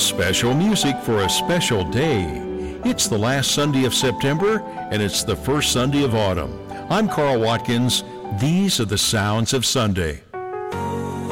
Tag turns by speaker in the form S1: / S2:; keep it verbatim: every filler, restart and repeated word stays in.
S1: Special music for a special day. It's the last Sunday of September, and it's the first Sunday of autumn. I'm Carl Watkins. These are the sounds of Sunday.